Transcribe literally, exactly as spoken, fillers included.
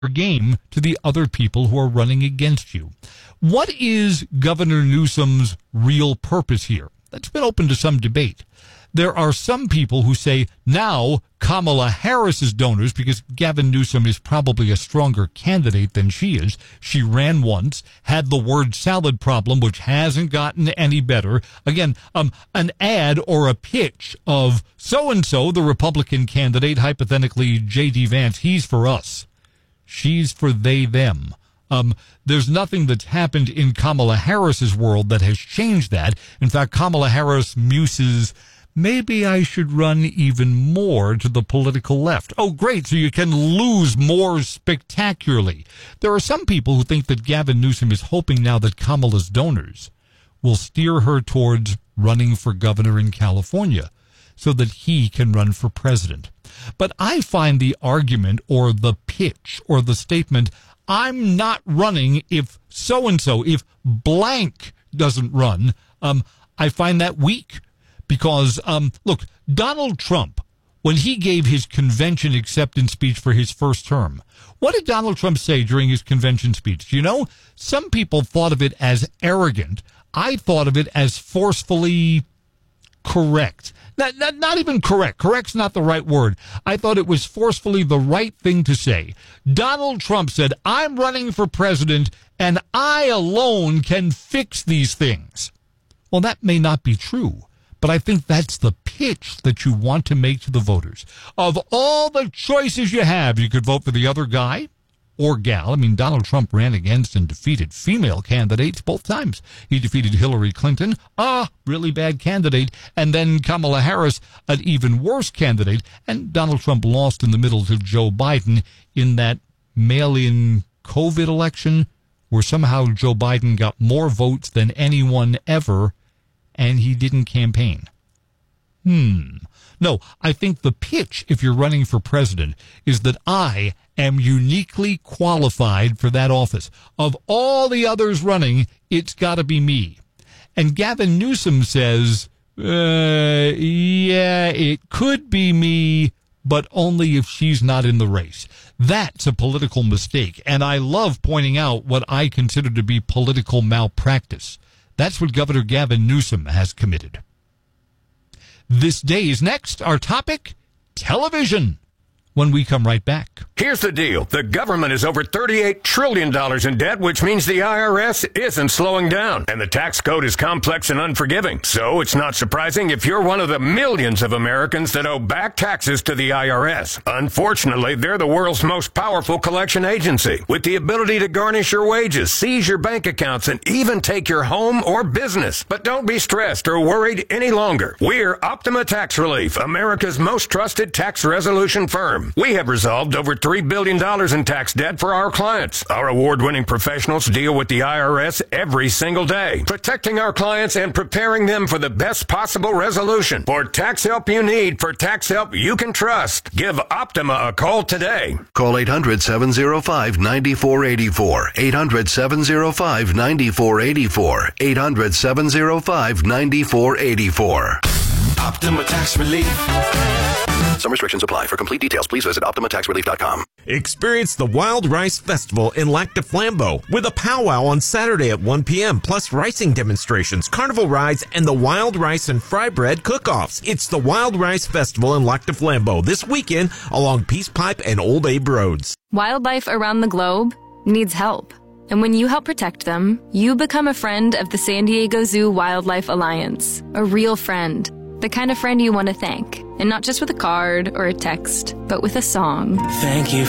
game to the other people who are running against you. What is Governor Newsom's real purpose here? That's been open to some debate. There are some people who say now Kamala Harris's donors, because Gavin Newsom is probably a stronger candidate than she is. She ran once, had the word salad problem, which hasn't gotten any better. Again, um, an ad or a pitch of so-and-so, the Republican candidate, hypothetically J D Vance, he's for us. She's for they, them. Um, there's nothing that's happened in Kamala Harris's world that has changed that. In fact, Kamala Harris muses, maybe I should run even more to the political left. Oh, great, so you can lose more spectacularly. There are some people who think that Gavin Newsom is hoping now that Kamala's donors will steer her towards running for governor in California so that he can run for president. But I find the argument or the pitch or the statement, I'm not running if so-and-so, if blank doesn't run, um, I find that weak. Because, um, look, Donald Trump, when he gave his convention acceptance speech for his first term, what did Donald Trump say during his convention speech? You know, some people thought of it as arrogant. I thought of it as forcefully correct. Not, not, not even correct. Correct's not the right word. I thought it was forcefully the right thing to say. Donald Trump said, I'm running for president, and I alone can fix these things. Well, that may not be true. But I think that's the pitch that you want to make to the voters. Of all the choices you have, you could vote for the other guy or gal. I mean, Donald Trump ran against and defeated female candidates both times. He defeated Hillary Clinton, a really bad candidate, and then Kamala Harris, an even worse candidate. And Donald Trump lost in the middle to Joe Biden in that mail-in COVID election where somehow Joe Biden got more votes than anyone ever, and he didn't campaign. Hmm. No, I think the pitch, if you're running for president, is that I am uniquely qualified for that office. Of all the others running, it's got to be me. And Gavin Newsom says, uh, yeah, it could be me, but only if she's not in the race. That's a political mistake, and I love pointing out what I consider to be political malpractice. That's what Governor Gavin Newsom has committed. This day is next. Our topic, television, when we come right back. Here's the deal. The government is over thirty-eight trillion dollars in debt, which means the I R S isn't slowing down. And the tax code is complex and unforgiving. So it's not surprising if you're one of the millions of Americans that owe back taxes to the I R S. Unfortunately, they're the world's most powerful collection agency, with the ability to garnish your wages, seize your bank accounts, and even take your home or business. But don't be stressed or worried any longer. We're Optima Tax Relief, America's most trusted tax resolution firm. We have resolved over three billion dollars in tax debt for our clients. Our award-winning professionals deal with the I R S every single day, protecting our clients and preparing them for the best possible resolution. For tax help you need, for tax help you can trust, give Optima a call today. Call eight hundred, seven oh five, nine four eight four. eight hundred, seven oh five, nine four eight four. eight hundred, seven oh five, nine four eight four. Optima Tax Relief. Some restrictions apply. For complete details, please visit optima tax relief dot com. Experience the Wild Rice Festival in Lac du Flambeau with a powwow on Saturday at one p.m. plus ricing demonstrations, carnival rides, and the Wild Rice and Fry Bread cook-offs. It's the Wild Rice Festival in Lac du Flambeau this weekend along Peace Pipe and Old Abe Roads. Wildlife around the globe needs help. And when you help protect them, you become a friend of the San Diego Zoo Wildlife Alliance. A real friend. The kind of friend you want to thank. And not just with a card or a text, but with a song. Thank you